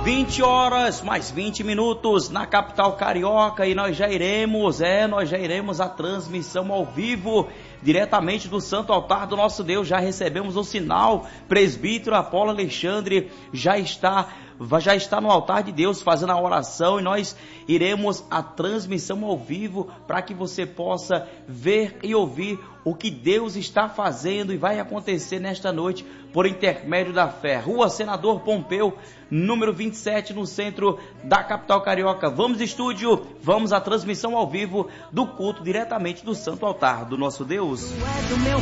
20 horas mais 20 minutos na capital carioca e nós já iremos a transmissão ao vivo diretamente do Santo Altar do Nosso Deus. Já recebemos o sinal, presbítero Apolo Alexandre já está no altar de Deus fazendo a oração e nós iremos a transmissão ao vivo para que você possa ver e ouvir o que Deus está fazendo e vai acontecer nesta noite por intermédio da fé. Rua Senador Pompeu, número 27, no centro da capital carioca. Vamos estúdio, vamos à transmissão ao vivo do culto diretamente do Santo Altar do Nosso Deus.